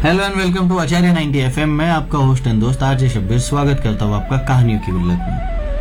Hello and welcome to Acharya 90 FM। मैं आपका host and दोस्त आरजे शब्बीर स्वागत करता हूँ आपका कहानियों की गुल्लक में।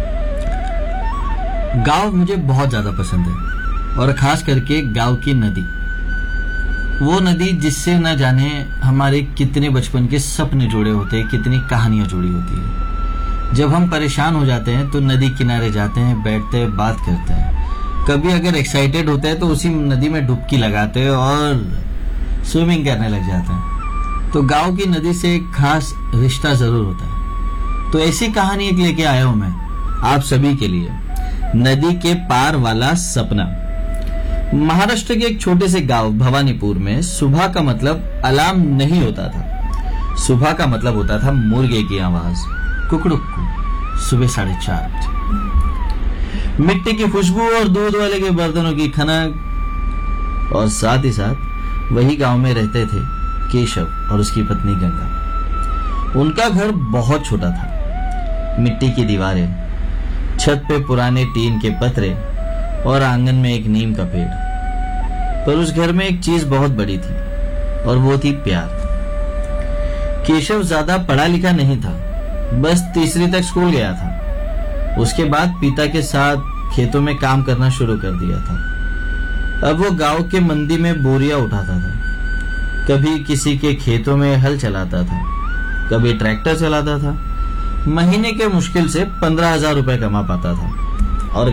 गांव मुझे बहुत ज्यादा पसंद है और खास करके गांव की नदी, वो नदी जिससे न जाने हमारे कितने बचपन के सपने जुड़े होते हैं, कितनी कहानियां जुड़ी होती है। जब हम परेशान हो जाते हैं तो नदी किनारे जाते हैं, बैठते हैं, बात करते हैं। कभी अगर एक्साइटेड होते हैं तो उसी नदी में डुबकी लगाते हैं और स्विमिंग करने लग जाते हैं। तो गांव की नदी से एक खास रिश्ता जरूर होता है। तो ऐसी कहानी एक लेके आया हूं मैं आप सभी के लिए, नदी के पार वाला सपना। महाराष्ट्र के एक छोटे से गांव भवानीपुर में सुबह का मतलब अलार्म नहीं होता था। सुबह का मतलब होता था मुर्गे की आवाज, कुकड़ुक्कू, सुबह 4:30 बजे। मिट्टी की खुशबू और दूध वाले के बर्तनों की खनक, और साथ ही साथ वही गांव में रहते थे केशव और उसकी पत्नी गंगा। उनका घर बहुत छोटा था, मिट्टी की दीवारें, छत पे पुराने टीन के पतरे और आंगन में एक नीम का पेड़। पर उस घर में एक चीज बहुत बड़ी थी और वो थी प्यार। केशव ज्यादा पढ़ा लिखा नहीं था, बस तीसरी तक स्कूल गया था। उसके बाद पिता के साथ खेतों में काम करना शुरू कर दिया था। अब वो गांव के मंडी में बोरियां उठाता था, कभी किसी के खेतों में हल चलाता था, कभी ट्रैक्टर चलाता था। महीने के मुश्किल से 15,000 रुपए कमा पाता था। और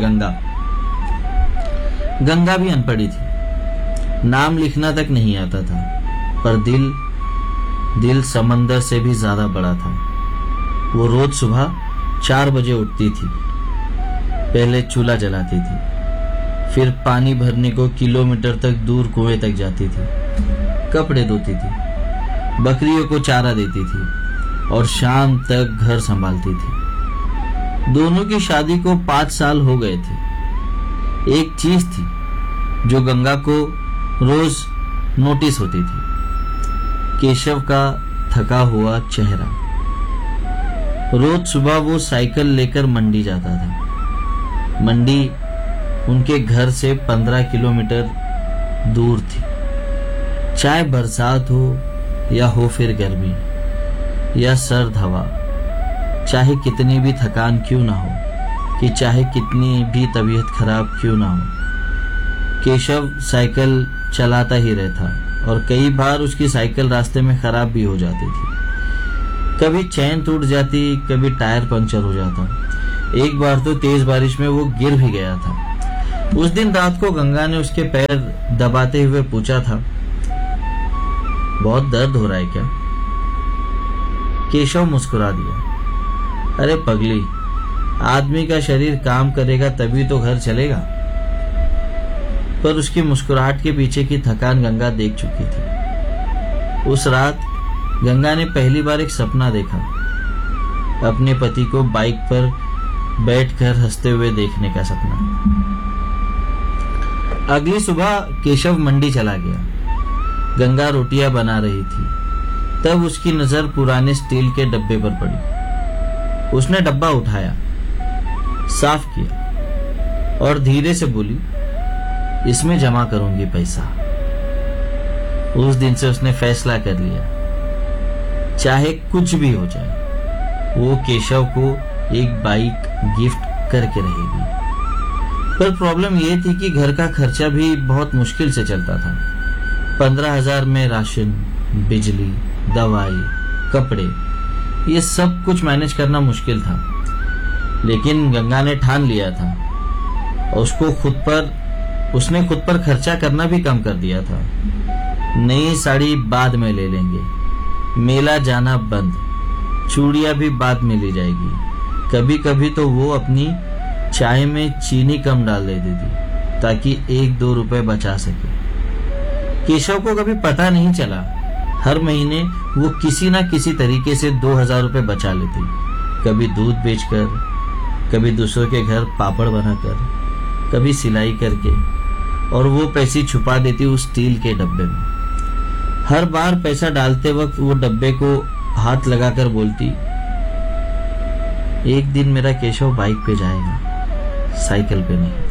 गंगा भी अनपढ़ी थी, नाम लिखना तक नहीं आता था, पर दिल समंदर से भी ज्यादा बड़ा था। वो रोज सुबह 4 बजे उठती थी, पहले चूल्हा जलाती थी, फिर पानी भरने को किलोमीटर तक दूर कुएं तक जाती थी, कपड़े धोती थी, बकरियों को चारा देती थी और शाम तक घर संभालती थी। दोनों की शादी को 5 साल हो गए थे। एक चीज थी जो गंगा को रोज नोटिस होती थी, केशव का थका हुआ चेहरा। रोज सुबह वो साइकिल लेकर मंडी जाता था। मंडी उनके घर से 15 किलोमीटर दूर थी। चाहे बरसात हो या हो फिर गर्मी या सर्द हवा, चाहे कितनी भी थकान क्यों ना हो, कि चाहे कितनी भी तबीयत खराब क्यों ना हो, केशव साइकिल चलाता ही रहता। और कई बार उसकी साइकिल रास्ते में खराब भी हो जाती थी। कभी चैन टूट जाती, कभी टायर पंक्चर हो जाता। एक बार तो तेज बारिश में वो गिर भी गया था। उस दिन रात को गंगा ने उसके पैर दबाते हुए पूछा था, बहुत दर्द हो रहा है क्या? केशव मुस्कुरा दिया, अरे पगली, आदमी का शरीर काम करेगा तभी तो घर चलेगा। पर उसकी मुस्कुराहट के पीछे की थकान गंगा देख चुकी थी। उस रात गंगा ने पहली बार एक सपना देखा, अपने पति को बाइक पर बैठकर हंसते हुए देखने का सपना। अगली सुबह केशव मंडी चला गया। गंगा रोटियां बना रही थी, तब उसकी नजर पुराने स्टील के डब्बे पर पड़ी। उसने डब्बा उठाया, साफ किया और धीरे से बोली, इसमें जमा करूंगी पैसा। उस दिन से उसने फैसला कर लिया, चाहे कुछ भी हो जाए, वो केशव को एक बाइक गिफ्ट करके रहेगी। पर प्रॉब्लम ये थी कि घर का खर्चा भी बहुत मुश्किल से चलता था। 15,000 में राशन, बिजली, दवाई, कपड़े, ये सब कुछ मैनेज करना मुश्किल था। लेकिन गंगा ने ठान लिया था और उसने खुद पर खर्चा करना भी कम कर दिया था। नई साड़ी बाद में ले लेंगे, मेला जाना बंद, चूड़ियां भी बाद में ले जाएगी। कभी कभी तो वो अपनी चाय में चीनी कम डाल देती थी ताकि 1-2 रुपए बचा सके। केशव को कभी पता नहीं चला, हर महीने वो किसी ना किसी तरीके से 2,000 रुपए बचा लेती, कभी दूध बेचकर, कभी दूसरों के घर पापड़ बनाकर, कभी सिलाई करके, और वो पैसे छुपा देती उस स्टील के डब्बे में। हर बार पैसा डालते वक्त वो डब्बे को हाथ लगाकर बोलती, एक दिन मेरा केशव बाइक पे जाएगा, साइकिल पे नहीं।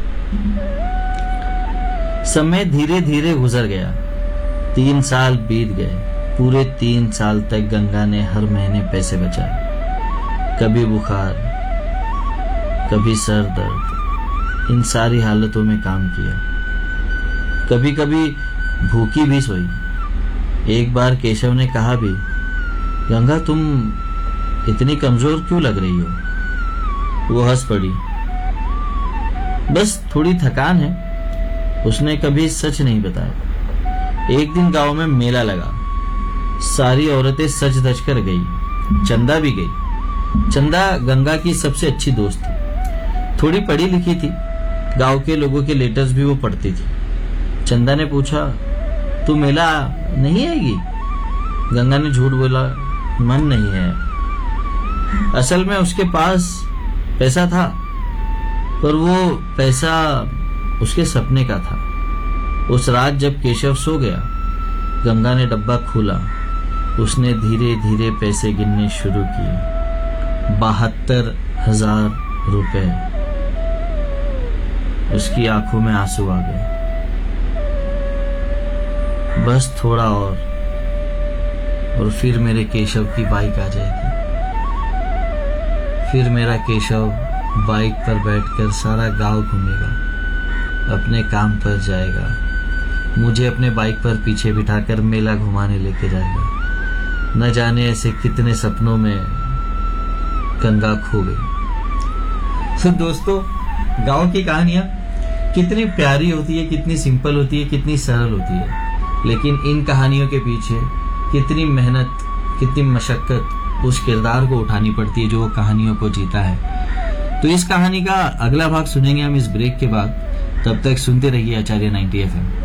समय धीरे धीरे गुजर गया, 3 साल बीत गए, पूरे 3 साल तक गंगा ने हर महीने पैसे बचाए। कभी बुखार, कभी सर दर्द, इन सारी हालतों में काम किया। कभी कभी भूखी भी सोई। एक बार केशव ने कहा भी, गंगा तुम इतनी कमजोर क्यों लग रही हो? वो हंस पड़ी। बस थोड़ी थकान है। उसने कभी सच नहीं बताया। एक दिन गांव में मेला लगा। सारी औरतें सज धज कर गई। चंदा भी गई। चंदा गंगा की सबसे अच्छी दोस्त थी। थोड़ी पढ़ी लिखी थी। गांव के लोगों के लेटर्स भी वो पढ़ती थी। चंदा ने पूछा, तू मेला नहीं आएगी? गंगा ने झूठ बोला, मन नहीं है। असल में उसके पास पैसा था, पर वो पैसा उसके सपने का था। उस रात जब केशव सो गया, गंगा ने डब्बा खोला। उसने धीरे धीरे पैसे गिनने शुरू किए। 72,000 रुपए। उसकी आंखों में आंसू आ गए। बस थोड़ा और फिर मेरे केशव की बाइक आ जाएगी। फिर मेरा केशव बाइक पर बैठकर सारा गांव घूमेगा, अपने काम पर जाएगा, मुझे अपने बाइक पर पीछे बिठाकर मेला घुमाने लेके जाएगा। न जाने ऐसे कितने सपनों में गंगा खो गई। तो दोस्तों, गांव की कहानियां कितनी प्यारी होती है, कितनी सिंपल होती है, कितनी सरल होती है, लेकिन इन कहानियों के पीछे कितनी मेहनत, कितनी मशक्कत उस किरदार को उठानी पड़ती है जो कहानियों को जीता है। तो इस कहानी का अगला भाग सुनेंगे हम इस ब्रेक के बाद। तब तक सुनते रहिए आचार्य 90 FM।